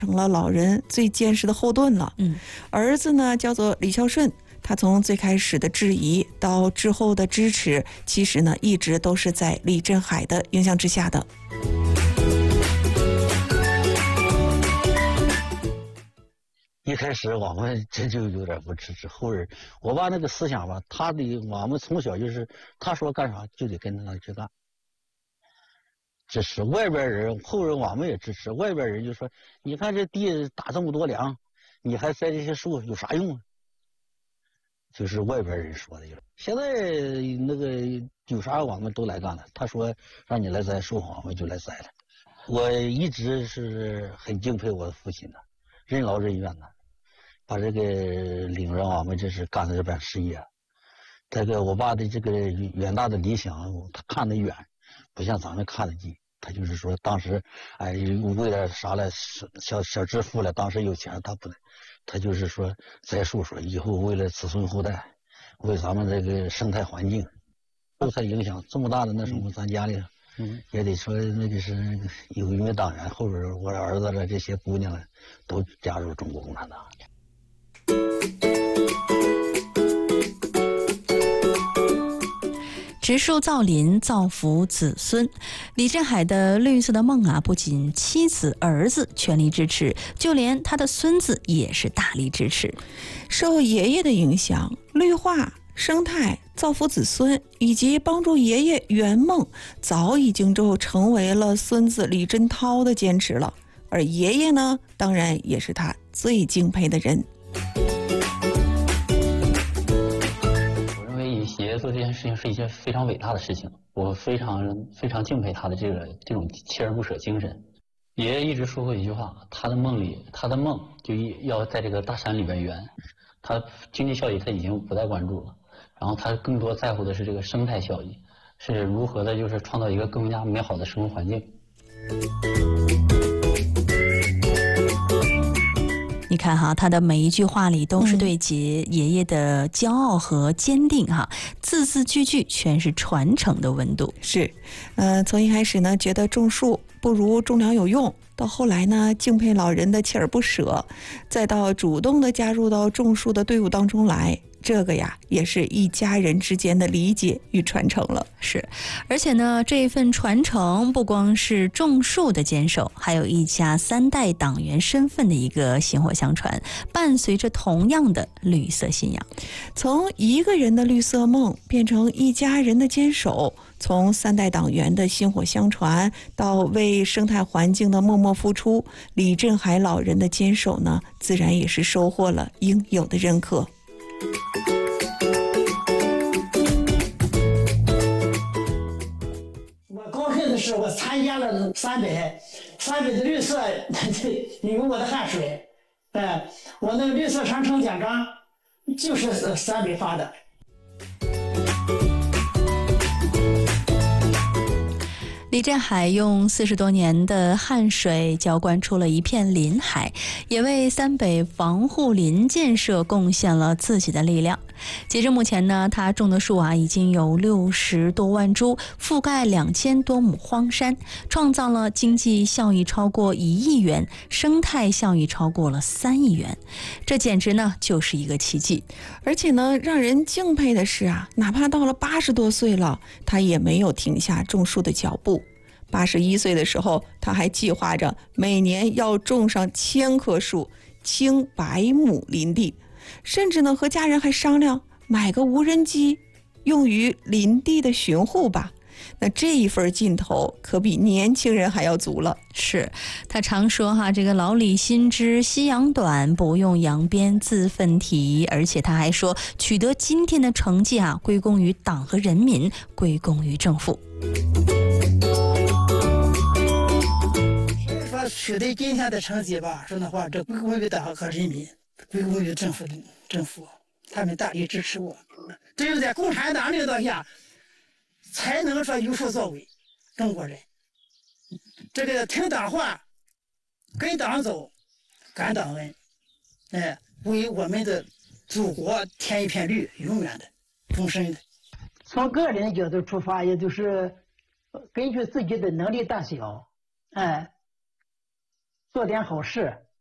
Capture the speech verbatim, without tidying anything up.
成了老人最坚实的后盾了。 嗯， 儿子呢叫做李孝顺，他从最开始的质疑到之后的支持，其实呢一直都是在李振海的影响之下的。 一开始我们真就有点不支持，后人我爸那个思想吧，他的我们从小就是他说干啥就得跟着他去干。支持外边人，后人我们也支持。外边人就说：“你看这地打这么多粮，你还栽这些树有啥用啊？”就是外边人说的。现在那个有啥我们都来干了。他说让你来栽树，我们就来栽了。我一直是很敬佩我的父亲的，任劳任怨的，把这个领让我们这是干的这番事业。这个我爸的这个远大的理想，他看得远，不像咱们看得近。他就是说，当时，哎，为了啥了，小小致富了，当时有钱，他不，他就是说栽树，说以后为了子孙后代，为咱们这个生态环境，受他影响这么大的那什么，咱家里，嗯，也得说那个是有一名党员，后边我儿子了这些姑娘了，都加入中国共产党。 植树造林，造福子孙。李振海的绿色的梦啊，不仅妻子儿子全力支持，就连他的孙子也是大力支持。 受爷爷的影响，绿化、生态、造福子孙以及帮助爷爷圆梦，早已经就成为了孙子李振涛的坚持了。而爷爷呢，当然也是他最敬佩的人。 爷爷做这件事情是一件非常伟大的事情，我非常非常敬佩他的这个这种锲而不舍精神。爷爷一直说过一句话，他的梦里，他的梦就要在这个大山里边圆。他经济效益他已经不再关注了，然后他更多在乎的是这个生态效益，是如何的，就是创造一个更加美好的生活环境。 你看哈，他的每一句话里都是对爷爷爷的骄傲和坚定哈，嗯、字字句句全是传承的温度。 是，呃，从一开始呢觉得种树不如种粮有用，到后来呢敬佩老人的锲而不舍，再到主动的加入到种树的队伍当中来。这个呀，也是一家人之间的理解与传承了。 是，而且呢，这一份传承不光是种树的坚守，还有一家三代党员身份的一个薪火相传，伴随着同样的绿色信仰。 从一个人的绿色梦变成一家人的坚守，从三代党员的薪火相传到为生态环境的默默付出，李振海老人的坚守呢，自然也是收获了应有的认可。 我高兴的是，我参加了三百，三百的绿色有我的汗水。哎，我那个绿色长城奖章就是三百发的。 李振海用四十多年的汗水浇灌出了一片林海，也为三北防护林建设贡献了自己的力量。截至目前呢，他种的树啊已经有六十多万株，覆盖两千多亩荒山，创造了经济效益超过一亿元，生态效益超过了三亿元。这简直呢就是一个奇迹。 而且呢，让人敬佩的是啊，哪怕到了八十多岁了，他也没有停下种树的脚步。八十一岁的时候，他还计划着每年要种上千棵树，清百亩林地，甚至呢和家人还商量买个无人机，用于林地的巡护吧。那这一份劲头可比年轻人还要足了。 是，他常说哈，这个老李心知夕阳短，不用扬鞭自奋蹄。而且他还说，取得今天的成绩啊，归功于党和人民，归功于政府。 说取得今天的成绩吧，说那话，这归功于党和人民，归功于政府的政府，他们大力支持我。只有在共产党领导下，才能说有所作为。中国人，这个听党话，跟党走，感党恩，哎，为我们的祖国添一片绿，永远的、终身的。从个人角度出发，也就是根据自己的能力大小，哎，做点好事，